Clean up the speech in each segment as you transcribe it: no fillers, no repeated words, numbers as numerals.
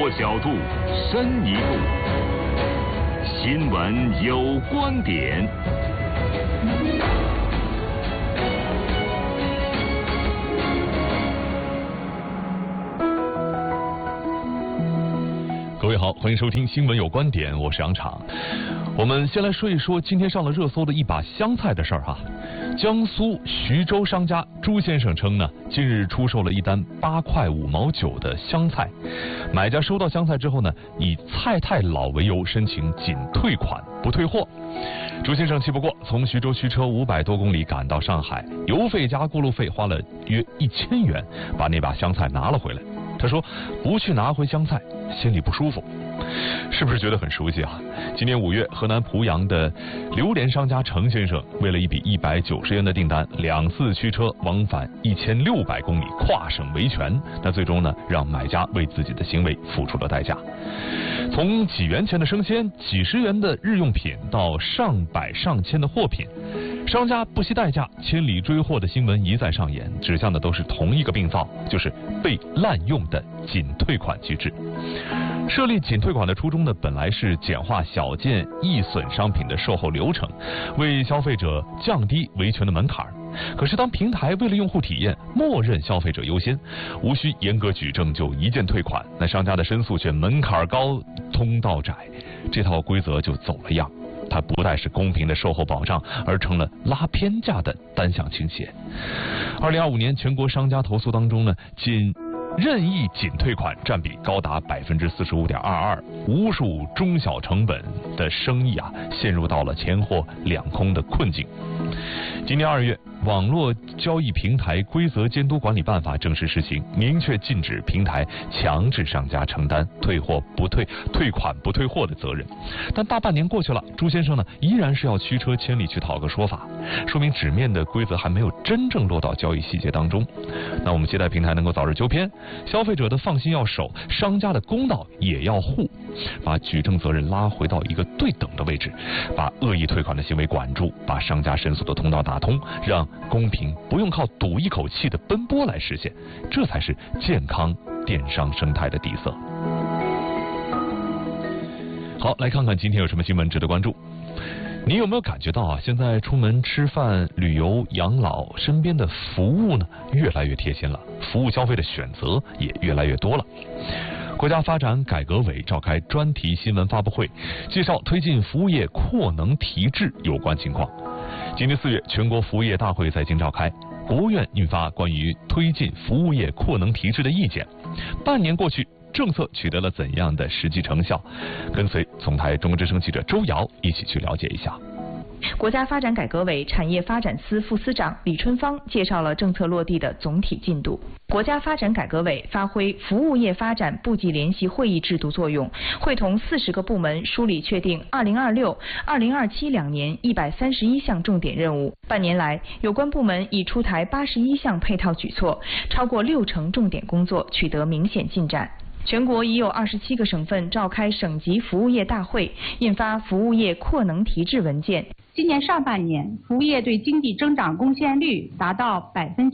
多角度，深一步。新闻有观点。各位好，欢迎收听新闻有观点，我是杨昶。我们先来说一说今天上了热搜的一把香菜的事儿哈。江苏徐州商家朱先生称呢，近日出售了一单8块5毛9的香菜，买家收到香菜之后呢，以菜太老为由申请仅退款不退货。朱先生气不过，从徐州驱车500多公里赶到上海，油费加过路费花了约1000元，把那把香菜拿了回来。他说不去拿回香菜，心里不舒服。是不是觉得很熟悉啊？今年5月，河南濮阳的榴莲商家程先生为了一笔190元的订单，2次驱车往返1600公里，跨省维权。那最终呢，让买家为自己的行为付出了代价。从几元钱的生鲜、几十元的日用品到上百上千的货品，商家不惜代价千里追货的新闻一再上演，指向的都是同一个病灶，就是被滥用的仅退款机制。设立仅退款的初衷呢，本来是简化小件易损商品的售后流程，为消费者降低维权的门槛。可是当平台为了用户体验，默认消费者优先，无需严格举证就一键退款，那商家的申诉却门槛高通道窄，这套规则就走了样。它不再是公平的售后保障，而成了拉偏价的单向倾斜。2025年全国商家投诉当中呢，任意仅退款占比高达45.22%，无数中小成本的生意陷入到了钱货两空的困境。今年2月，网络交易平台规则监督管理办法正式施行，明确禁止平台强制商家承担退货不退、退款不退货的责任。但大半年过去了，朱先生呢依然是要驱车千里去讨个说法，说明纸面的规则还没有真正落到交易细节当中。那我们期待平台能够早日纠偏，消费者的放心要守，商家的公道也要护，把举证责任拉回到一个对等的位置，把恶意退款的行为管住，把商家申诉的通道打通，让公平不用靠赌一口气的奔波来实现，这才是健康电商生态的底色。好，来看看今天有什么新闻值得关注。你有没有感觉到现在出门吃饭、旅游、养老，身边的服务呢越来越贴心了，服务消费的选择也越来越多了。国家发展改革委召开专题新闻发布会，介绍推进服务业扩能提质有关情况。今年4月，全国服务业大会在京召开，国务院印发关于推进服务业扩能提质的意见。半年过去，政策取得了怎样的实际成效？跟随总台中国之声记者周瑶一起去了解一下。 国家发展改革委产业发展司副司长李春芳介绍了政策落地的总体进度。国家发展改革委发挥服务业发展部级联席会议制度作用，会同40个部门梳理确定2026、2027两年131项重点任务。半年来，有关部门已出台81项配套举措，超过60%重点工作取得明显进展。全国已有27个省份召开省级服务业大会，印发服务业扩能提质文件。 今年上半年，服务业对经济增长贡献率达到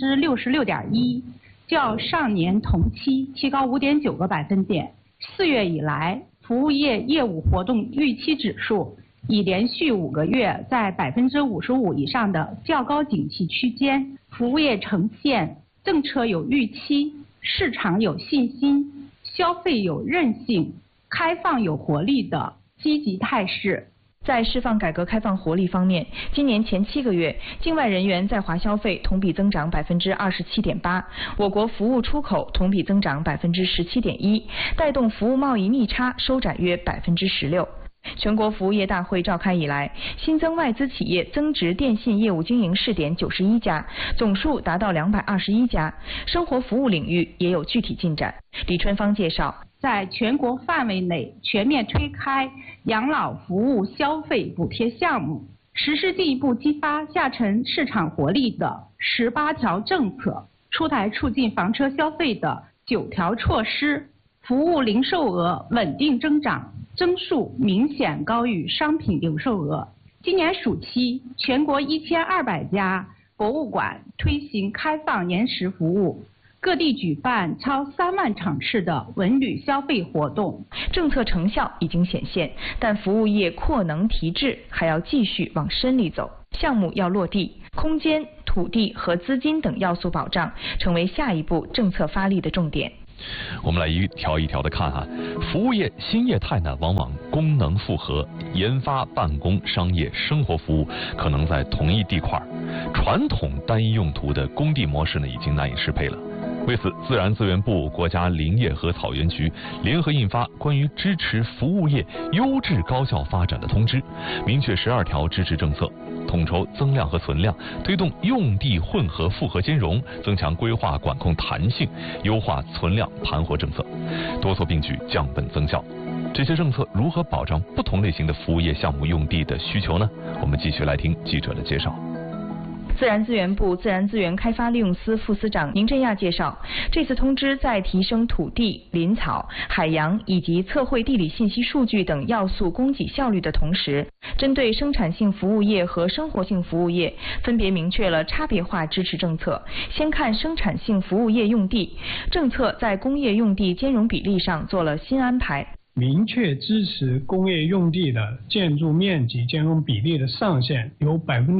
66.1%，较上年同期提高5.9个百分点。4月以来，服务业业务活动预期指数已连续5个月在55%以上的较高景气区间，服务业呈现政策有预期、市场有信心、消费有韧性、开放有活力的积极态势。 在释放改革开放活力方面，今年前7个月，境外人员在华消费同比增长27.8%，我国服务出口同比增长17.1%，带动服务贸易逆差收窄约16%。全国服务业大会召开以来，新增外资企业增值电信业务经营试点91家，总数达到221家。生活服务领域也有具体进展。李春芳介绍， 在全国范围内全面推开养老服务消费补贴项目，实施进一步激发下沉市场活力的18条政策，出台促进房车消费的9条措施，服务零售额稳定增长，增速明显高于商品零售额。今年暑期，全国1200家博物馆推行开放延时服务， 各地举办超3万场次的文旅消费活动。 政策成效已经显现，但服务业扩能提质还要继续往深里走。项目要落地，空间、土地和资金等要素保障成为下一步政策发力的重点。 我们来一条一条的看哈，服务业新业态呢，往往功能复合，研发、办公、商业、生活服务可能在同一地块，传统单一用途的工地模式呢，已经难以适配了。为此，自然资源部、国家林业和草原局联合印发关于支持服务业优质高效发展的通知，明确12条支持政策，统筹增量和存量，推动用地混合复合兼容，增强规划管控弹性，优化存量盘活政策，多措并举，降本增效。这些政策如何保障不同类型的服务业项目用地的需求呢？我们继续来听记者的介绍。 自然资源部自然资源开发利用司副司长宁振亚介绍，这次通知在提升土地、林草、海洋以及测绘地理信息数据等要素供给效率的同时，针对生产性服务业和生活性服务业，分别明确了差别化支持政策。先看生产性服务业用地，政策在工业用地兼容比例上做了新安排。 明确支持工业用地的建筑面积兼容比例的上限由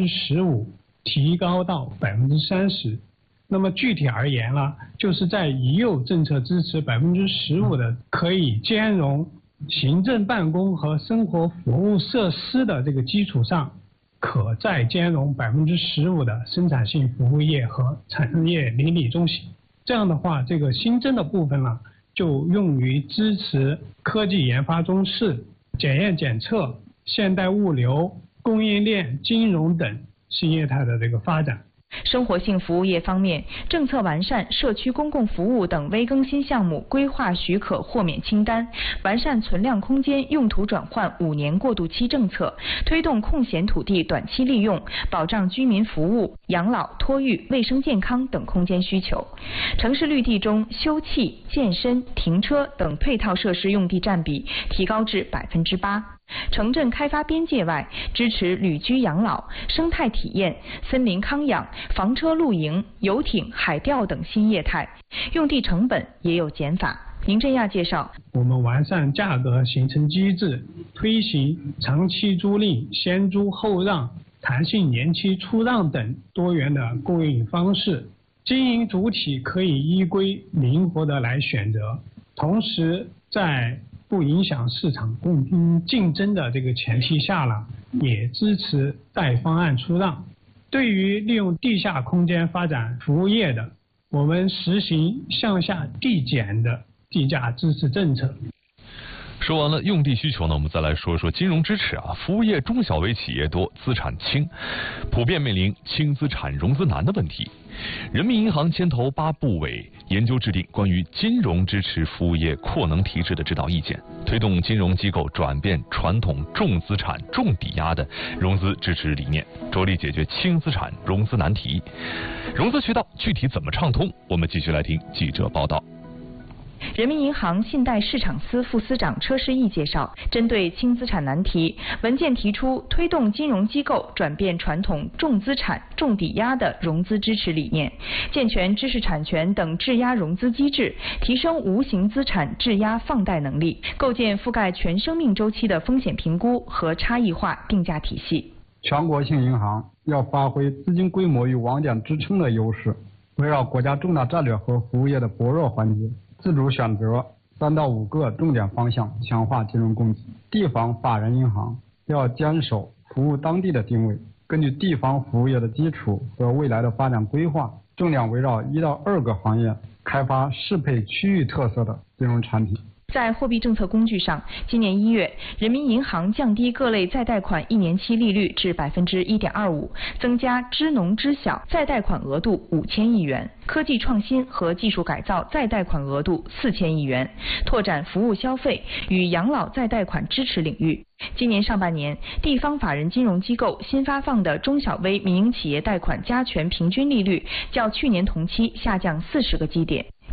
15%提高到30%。那么具体而言呢，就是在已有政策支持15%的可以兼容行政办公和生活服务设施的这个基础上，可再兼容15%的生产性服务业和产业邻里中心。这样的话，这个新增的部分呢，就用于支持科技研发中心、检验检测、现代物流、供应链、金融等新业态的这个发展。 生活性服务业方面，政策完善社区公共服务等微更新项目规划许可豁免清单，完善存量空间用途转换5年过渡期政策，推动空闲土地短期利用，保障居民服务、养老、托育、卫生健康等空间需求。城市绿地中休憩、健身、停车等配套设施用地占比提高至8%。城镇开发边界外，支持旅居养老、生态体验、森林康养、房车露营、游艇、海钓等新业态，用地成本也有减法。宁振亚介绍， 我们完善价格形成机制，推行长期租赁、先租后让、弹性年期出让等多元的供应方式，经营主体可以依规灵活的来选择，同时在不影响市场公平竞争的这个前提下呢，也支持带方案出让。对于利用地下空间发展服务业的，我们实行向下递减的地价支持政策。 说完了用地需求呢，我们再来说说金融支持啊。服务业中小微企业多，资产轻，普遍面临轻资产融资难的问题。人民银行牵头8部委研究制定关于金融支持服务业扩能提质的指导意见，推动金融机构转变传统重资产重抵押的融资支持理念，着力解决轻资产融资难题。融资渠道具体怎么畅通？我们继续来听记者报道。 人民银行信贷市场司副司长车世义介绍，针对轻资产难题，文件提出推动金融机构转变传统重资产重抵押的融资支持理念，健全知识产权等质押融资机制，提升无形资产质押放贷能力，构建覆盖全生命周期的风险评估和差异化定价体系。 全国性银行要发挥资金规模与网点支撑的优势，围绕国家重大战略和服务业的薄弱环节，自主选择3到5个重点方向，强化金融供给。地方法人银行要坚守服务当地的定位，根据地方服务业的基础和未来的发展规划，重点围绕1到2个行业，开发适配区域特色的金融产品。 在货币政策工具上，今年1月，人民银行降低各类再贷款1年期利率至1.25%，增加支农支小再贷款额度5000亿元，科技创新和技术改造再贷款额度4000亿元，拓展服务消费与养老再贷款支持领域。今年上半年，地方法人金融机构新发放的中小微民营企业贷款加权平均利率较去年同期下降40个基点。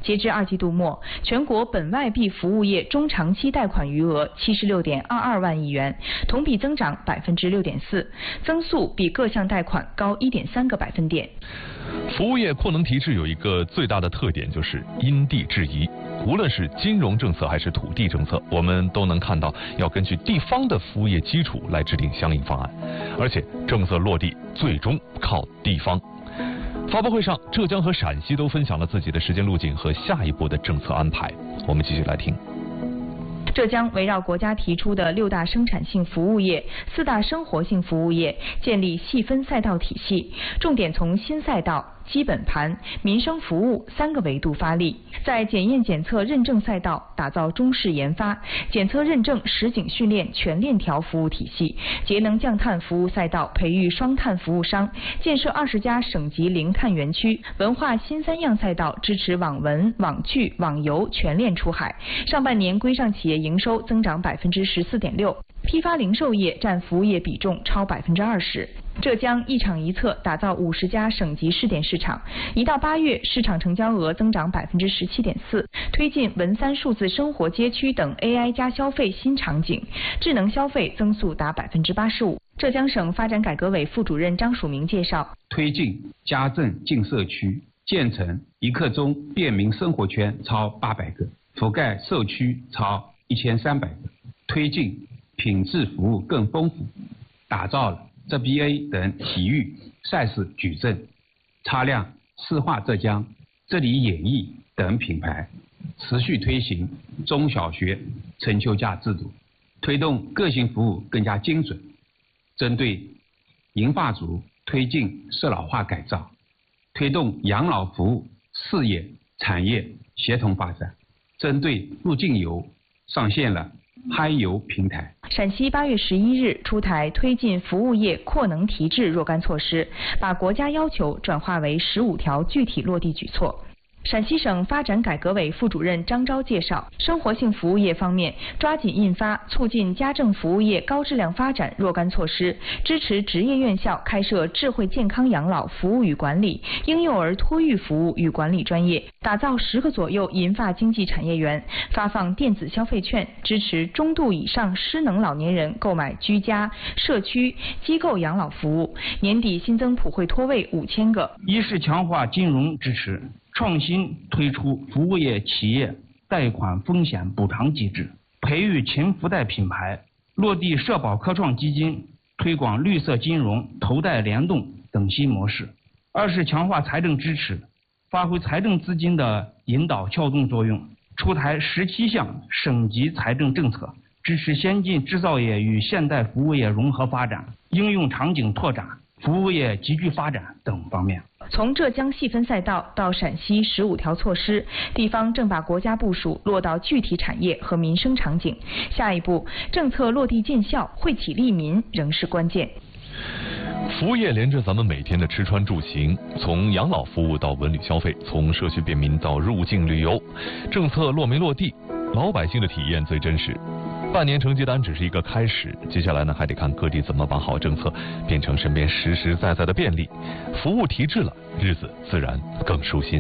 截至2季度末，全国本外币服务业中长期贷款余额76.22万亿元，同比增长6.4%，增速比各项贷款高1.3个百分点。 服务业扩能提质有一个最大的特点，就是因地制宜。无论是金融政策还是土地政策，我们都能看到要根据地方的服务业基础来制定相应方案，而且政策落地最终靠地方。发布会上，浙江和陕西都分享了自己的时间路径和下一步的政策安排。我们继续来听。 浙江围绕国家提出的6大生产性服务业、4大生活性服务业，建立细分赛道体系，重点从新赛道、基本盘、民生服务3个维度发力，在检验检测认证赛道打造中试研发、检测认证实景训练全链条服务体系，节能降碳服务赛道培育双碳服务商，建设20家省级零碳园区，文化新3样赛道支持网文、网剧、网游全链出海。上半年规上企业营收增长14.6%，批发零售业占服务业比重超20%。浙江一厂一策打造50家省级试点市场，1到8月市场成交额增长17.4%，推进文3数字生活街区等 AI 加消费新场景，智能消费增速达85%。浙江省发展改革委副主任张曙明介绍， 推进家政进社区，建成1刻钟便民生活圈超800个，覆盖社区超1300个，推进品质服务更丰富，打造了ZBA 等体育赛事矩阵，擦亮市化浙江、这里演艺等品牌，持续推行中小学春秋假制度，推动个性服务更加精准，针对银发族推进适老化改造，推动养老服务事业产业协同发展，针对入境游上线了嗨游平台。 陕西8月11日出台推进服务业扩能提质若干措施，把国家要求转化为15条具体落地举措。陕西省发展改革委副主任张钊介绍，生活性服务业方面，抓紧印发促进家政服务业高质量发展若干措施，支持职业院校开设智慧健康养老服务与管理、婴幼儿托育服务与管理专业，打造10个左右银发经济产业园，发放电子消费券，支持中度以上失能老年人购买居家、社区、机构养老服务。年底新增普惠托位5000个。 一是强化金融支持，创新推出服务业企业贷款风险补偿机制，培育勤福贷品牌，落地社保科创基金，推广绿色金融、投贷联动等新模式。二是强化财政支持，发挥财政资金的引导撬动作用，出台17项省级财政政策，支持先进制造业与现代服务业融合发展、应用场景拓展、服务业集聚发展等方面。 从浙江细分赛道到陕西15条措施，地方正把国家部署落到具体产业和民生场景。下一步，政策落地见效、惠企利民仍是关键。 服务业连着咱们每天的吃穿住行，从养老服务到文旅消费，从社区便民到入境旅游，政策落没落地，老百姓的体验最真实。半年成绩单只是一个开始，接下来呢还得看各地怎么把好政策变成身边实实在在的便利，服务提质了，日子自然更舒心。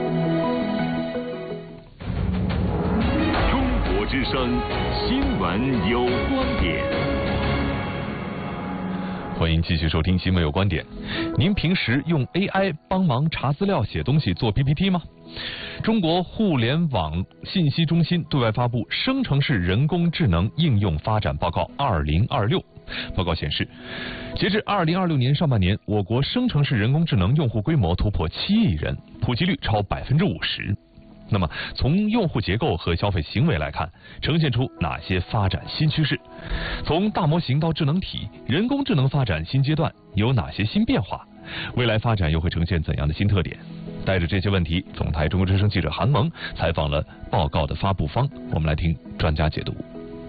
中国之声新闻有观点。 欢迎继续收听新闻有观点。您平时用 AI 帮忙查资料、写东西、做 PPT 吗？中国互联网信息中心对外发布《生成式人工智能应用发展报告2026》。报告显示，截至2026年上半年，我国生成式人工智能用户规模突破7亿人，普及率超50%。那么，从用户结构和消费行为来看，呈现出哪些发展新趋势？从大模型到智能体，人工智能发展新阶段有哪些新变化？未来发展又会呈现怎样的新特点？带着这些问题，总台中国之声记者韩萌采访了报告的发布方，我们来听专家解读。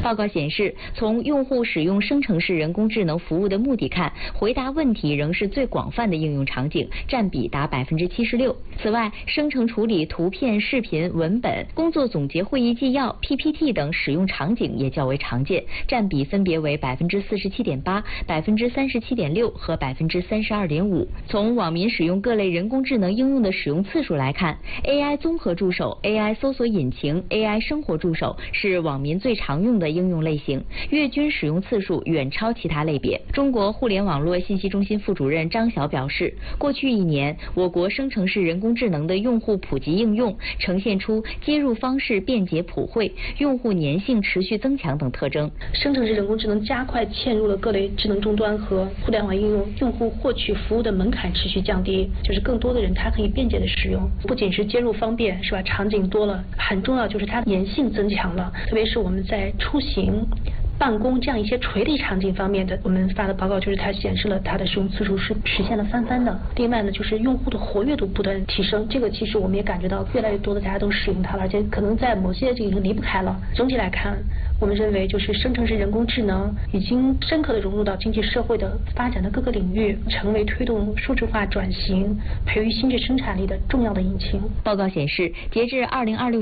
报告显示，从用户使用生成式人工智能服务的目的看，回答问题仍是最广泛的应用场景，占比达76%。此外，生成处理图片、视频、文本、工作总结会议纪要、PPT 等使用场景也较为常见，占比分别为47.8%、37.6%和32.5%。从网民使用各类人工智能应用的使用次数来看 ，AI 综合助手、AI 搜索引擎、AI 生活助手是网民最常用的应用类型，月均使用次数远超其他类别。中国互联网络信息中心副主任张晓表示，过去1年，我国生成式人工智能的用户普及应用呈现出接入方式便捷普惠、用户粘性持续增强等特征。 生成式人工智能加快嵌入了各类智能终端和互联网应用，用户获取服务的门槛持续降低，就是更多的人他可以便捷的使用，不仅是接入方便，是吧？场景多了，很重要就是它粘性增强了，特别是我们在出行、办公这样一些垂直场景方面的，我们发的报告就是它显示了它的使用次数是实现了翻番的。另外呢，就是用户的活跃度不断提升，这个其实我们也感觉到越来越多的大家都使用它了，而且可能在某些这个已经离不开了。总体来看，我们认为就是生成式人工智能已经深刻的融入到经济社会的发展的各个领域，成为推动数字化转型、培育新质生产力的重要的引擎。 报告显示，截至2026